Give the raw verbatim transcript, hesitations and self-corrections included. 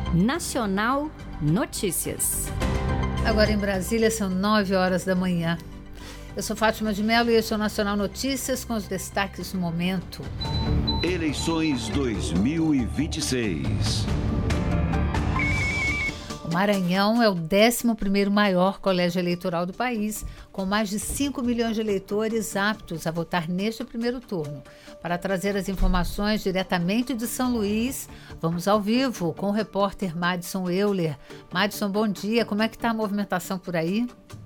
Nacional Notícias. Agora em Brasília são nove horas da manhã. Eu sou Fátima de Mello e este é o Nacional Notícias com os destaques no momento. Eleições dois mil e vinte e seis. O Maranhão é o décimo primeiro maior colégio eleitoral do país, com mais de cinco milhões de eleitores aptos a votar neste primeiro turno. Para trazer as informações diretamente de São Luís, vamos ao vivo com o repórter Madison Euler. Madison, bom dia. Como é que está a movimentação por aí?